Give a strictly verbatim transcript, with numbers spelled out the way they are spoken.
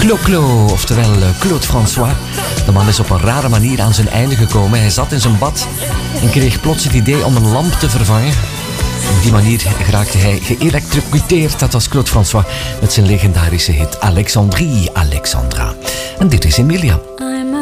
Clo-Clo, oftewel Claude François. De man is op een rare manier aan zijn einde gekomen. Hij zat in zijn bad en kreeg plots het idee om een lamp te vervangen. Op die manier geraakte hij geëlectrocuteerd. Dat was Claude François met zijn legendarische hit Alexandrie, Alexandra. En dit is Emilia.